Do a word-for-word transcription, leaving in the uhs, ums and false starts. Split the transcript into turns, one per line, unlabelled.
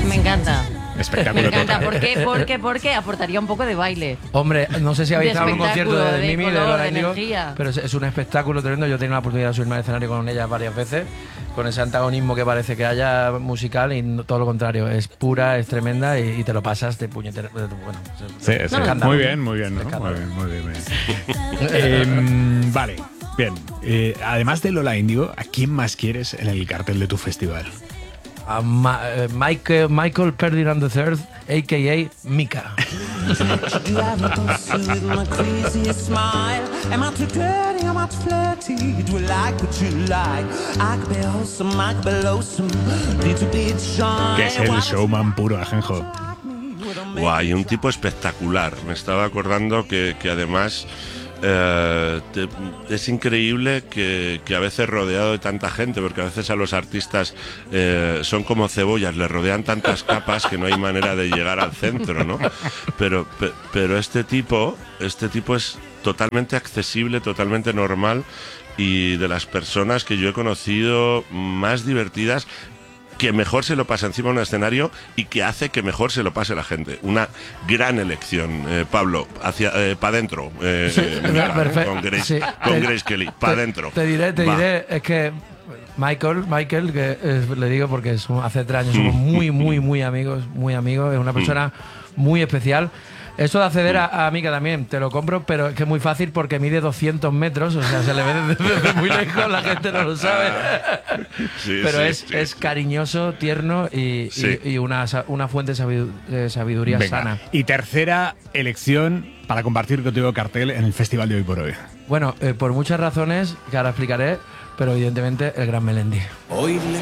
Me encanta.
Espectáculo.
Me encanta.
total.
¿Por qué? Porque, porque aportaría un poco de baile.
Hombre, no sé si habéis
De
estado en un concierto de,
espectáculo, de
Mimi, de
color,
Lola
de
Índigo,
energía.
pero es, es un espectáculo tremendo. Yo he tenido la oportunidad de subirme al escenario con ella varias veces, con ese antagonismo que parece que haya musical y no, todo lo contrario, es pura, es tremenda y, y te lo pasas de puñetera. de- Bueno,
Sí,
es
sí.
escándalo.
Muy bien, muy bien, ¿no?
Escándalo.
Muy bien, muy bien, muy bien. Eh, vale, bien. Eh, además de Lola Índigo, ¿a quién más quieres en el cartel de tu festival?
A Ma- eh, Michael, Michael Ferdinand the third, a k a. Mika.
Drive me pursue with my craziest smile. Am I too dirty? Am I too flirty? Do I like what you like? I could be wholesome, I could be loathsome. Need to be shy.
Que es el showman puro, Ajenjo.
Guay, un tipo espectacular. Me estaba acordando que, que además eh, te- es increíble que, que a veces rodeado de tanta gente, porque a veces a los artistas eh, son como cebollas, les rodean tantas capas que no hay manera de llegar al centro, ¿no? Pero, pe- pero este tipo, este tipo es totalmente accesible, totalmente normal y de las personas que yo he conocido más divertidas, que mejor se lo pasa encima de un escenario y que hace que mejor se lo pase la gente. Una gran elección, eh, Pablo, hacia eh, para adentro, eh,
Sí,
eh,
perfecto.
con Grace,
Sí.
con
Te-
Grace Kelly, para
Te-
adentro.
Te diré, te
Va.
diré, es que Michael, Michael, que eh, le digo porque somos- hace tres años somos muy, muy, muy amigos, muy amigos, es una persona muy especial. Eso de acceder a, a Mika también, te lo compro, pero es que es muy fácil porque mide doscientos metros, o sea, se le ve desde, desde muy lejos, la gente no lo sabe.
Sí,
Pero
sí,
es,
sí,
es
sí.
cariñoso, tierno y,
Sí.
y- y una, sa- una fuente de sabidu- de sabiduría
Venga.
sana.
Y tercera elección para compartir contigo cartel en el festival de hoy por hoy.
Bueno, eh, por muchas razones que ahora explicaré, pero evidentemente el gran Melendi.
Hoy le